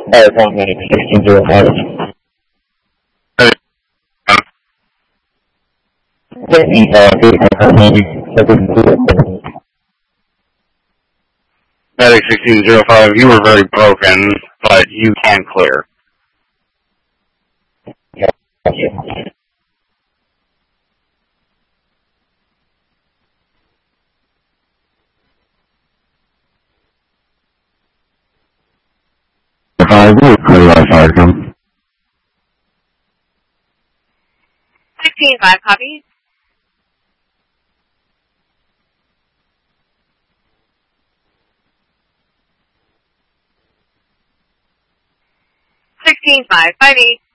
Medic 1605. Medic 1605, you were very broken, but you can clear. Gotcha. 5, we'll clear our Sergeant. 16-5, copy. Sixteen 5, 5-8.